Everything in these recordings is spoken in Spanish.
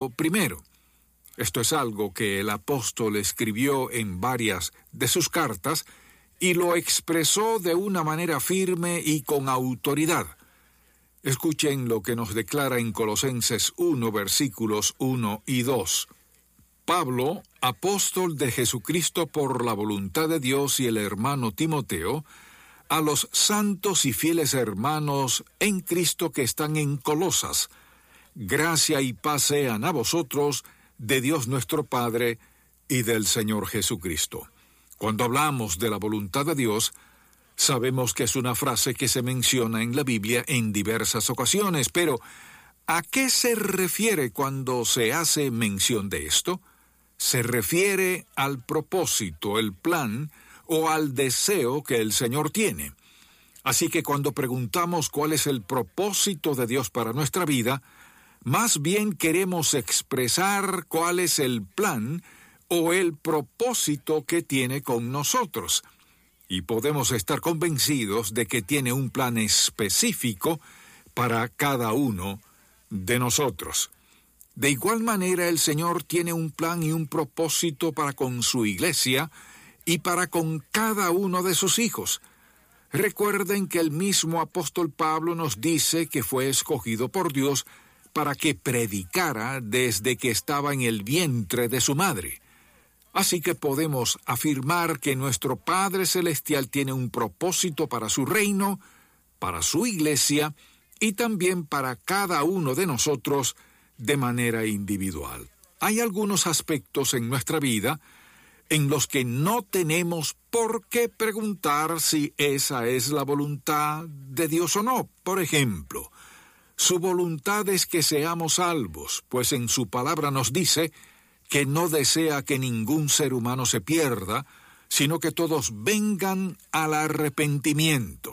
lo primero. Esto es algo que el apóstol escribió en varias de sus cartas y lo expresó de una manera firme y con autoridad. Escuchen lo que nos declara en Colosenses 1, versículos 1 y 2. Pablo, apóstol de Jesucristo por la voluntad de Dios, y el hermano Timoteo, a los santos y fieles hermanos en Cristo que están en Colosas, gracia y paz sean a vosotros, de Dios nuestro Padre y del Señor Jesucristo. Cuando hablamos de la voluntad de Dios, sabemos que es una frase que se menciona en la Biblia en diversas ocasiones, pero ¿a qué se refiere cuando se hace mención de esto? Se refiere al propósito, el plan o al deseo que el Señor tiene. Así que cuando preguntamos cuál es el propósito de Dios para nuestra vida, más bien queremos expresar cuál es el plan o el propósito que tiene con nosotros. Y podemos estar convencidos de que tiene un plan específico para cada uno de nosotros. De igual manera, el Señor tiene un plan y un propósito para con su iglesia y para con cada uno de sus hijos. Recuerden que el mismo apóstol Pablo nos dice que fue escogido por Dios para que predicara desde que estaba en el vientre de su madre. Así que podemos afirmar que nuestro Padre Celestial tiene un propósito para su reino, para su iglesia y también para cada uno de nosotros de manera individual. Hay algunos aspectos en nuestra vida en los que no tenemos por qué preguntar si esa es la voluntad de Dios o no. Por ejemplo, su voluntad es que seamos salvos, pues en su palabra nos dice que no desea que ningún ser humano se pierda, sino que todos vengan al arrepentimiento.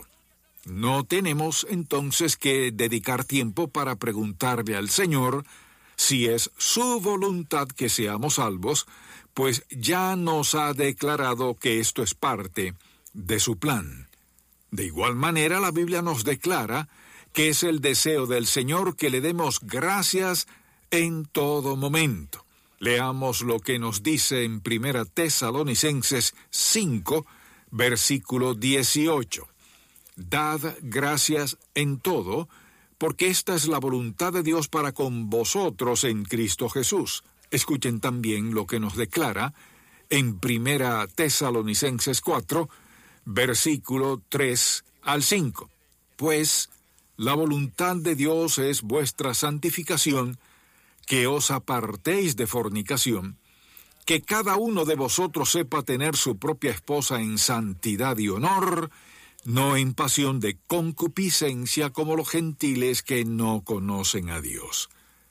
No tenemos entonces que dedicar tiempo para preguntarle al Señor si es su voluntad que seamos salvos, pues ya nos ha declarado que esto es parte de su plan. De igual manera, la Biblia nos declara que es el deseo del Señor que le demos gracias en todo momento. Leamos lo que nos dice en 1 Tesalonicenses 5, versículo 18. Dad gracias en todo, porque esta es la voluntad de Dios para con vosotros en Cristo Jesús. Escuchen también lo que nos declara en 1 Tesalonicenses 4, versículo 3 al 5. Pues la voluntad de Dios es vuestra santificación, que os apartéis de fornicación, que cada uno de vosotros sepa tener su propia esposa en santidad y honor, no en pasión de concupiscencia como los gentiles que no conocen a Dios.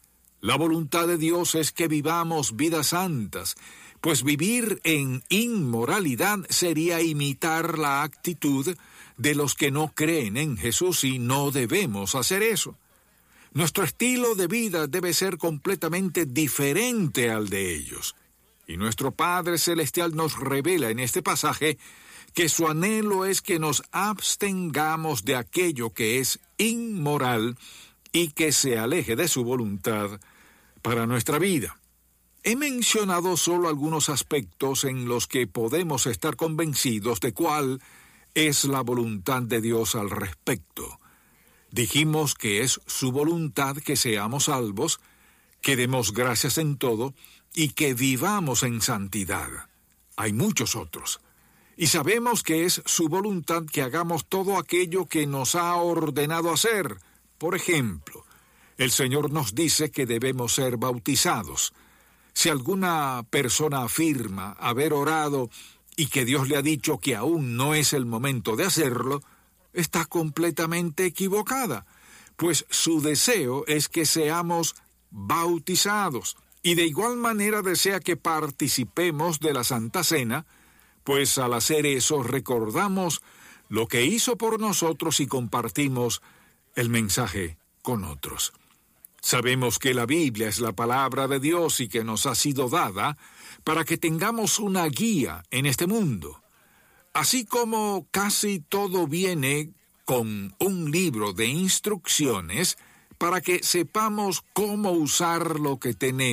La voluntad de Dios es que vivamos vidas santas, pues vivir en inmoralidad sería imitar la actitud de los que no creen en Jesús y no debemos hacer eso. Nuestro estilo de vida debe ser completamente diferente al de ellos. Y nuestro Padre Celestial nos revela en este pasaje que su anhelo es que nos abstengamos de aquello que es inmoral y que se aleje de su voluntad para nuestra vida. He mencionado solo algunos aspectos en los que podemos estar convencidos de cuál es la voluntad de Dios al respecto. Dijimos que es su voluntad que seamos salvos, que demos gracias en todo y que vivamos en santidad. Hay muchos otros. Y sabemos que es su voluntad que hagamos todo aquello que nos ha ordenado hacer. Por ejemplo, el Señor nos dice que debemos ser bautizados. Si alguna persona afirma haber orado y que Dios le ha dicho que aún no es el momento de hacerlo, está completamente equivocada, pues su deseo es que seamos bautizados, y de igual manera desea que participemos de la Santa Cena, pues al hacer eso recordamos lo que hizo por nosotros y compartimos el mensaje con otros. Sabemos que la Biblia es la palabra de Dios y que nos ha sido dada para que tengamos una guía en este mundo. Así como casi todo viene con un libro de instrucciones para que sepamos cómo usar lo que tenemos